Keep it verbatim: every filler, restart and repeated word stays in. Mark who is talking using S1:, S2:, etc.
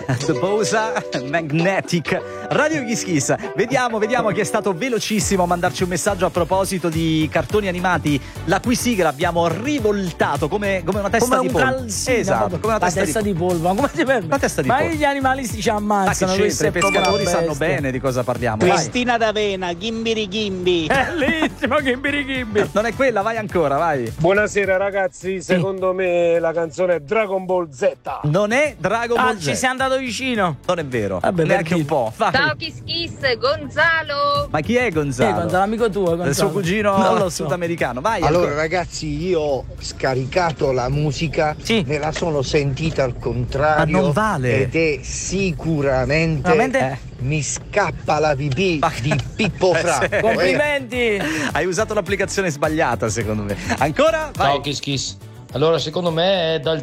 S1: The Bosa Magnetic. Radio Kiss Kiss. Vediamo, vediamo chi è stato velocissimo a mandarci un messaggio a proposito di cartoni animati, la cui sigla abbiamo rivoltato come, come una testa
S2: come
S1: di
S2: un
S1: pollo.
S2: calzino,
S1: Esatto, come una
S2: la
S1: testa,
S2: testa
S1: di,
S2: di pollo. Ma come ti permette?
S1: La testa di
S2: ma
S1: pollo.
S2: gli animalisti ci ammazzano.
S1: Ma che c'entra? I pescatori sanno bene di cosa parliamo.
S3: Cristina D'Avena, Gimbiri Gimbi.
S2: Bellissimo, Gimbiri Gimbi.
S1: Non è quella, vai ancora, vai.
S4: Buonasera ragazzi, secondo me la canzone è Dragon Ball Z.
S1: Non è Dragon Ball
S2: ah,
S1: Z.
S2: ci sei andato vicino.
S1: Non è vero.
S2: Vabbè,
S1: neanche un po'. Vai.
S5: Ciao Kiss Kiss, Gonzalo.
S1: Ma chi è Gonzalo?
S2: Eh, Gonzalo, amico tuo, Gonzalo.
S1: Il suo cugino
S2: non lo so.
S1: sudamericano. Vai.
S6: Allora
S1: ancora.
S6: ragazzi, io ho scaricato la musica,
S2: sì.
S6: me la sono sentita al contrario.
S1: Ma non vale.
S6: Ed è sicuramente
S2: Veramente?
S6: eh, mi scappa la pipì di Pippo Franco.
S2: Complimenti.
S1: Hai usato l'applicazione sbagliata, secondo me. Ancora? Vai.
S7: Ciao Kiss Kiss. Allora, secondo me è dal